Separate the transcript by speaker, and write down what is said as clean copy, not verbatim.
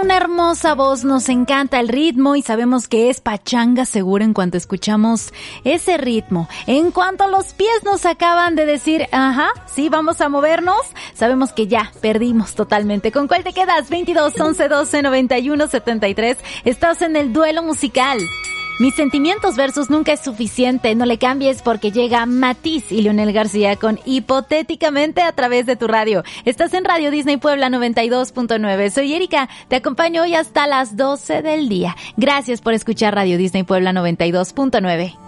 Speaker 1: una hermosa voz, nos encanta el ritmo y sabemos que es pachanga segura en cuanto escuchamos ese ritmo. En cuanto los pies nos acaban de decir, ajá, sí, vamos a movernos, sabemos que ya perdimos totalmente. ¿Con cuál te quedas? 22 11 12 91 73. Estás en el duelo musical. Mis sentimientos versus nunca es suficiente, no le cambies porque llega Matiz y Leonel García con Hipotéticamente a través de tu radio. Estás en Radio Disney Puebla 92.9. Soy Erika, te acompaño hoy hasta las 12 del día. Gracias por escuchar Radio Disney Puebla 92.9.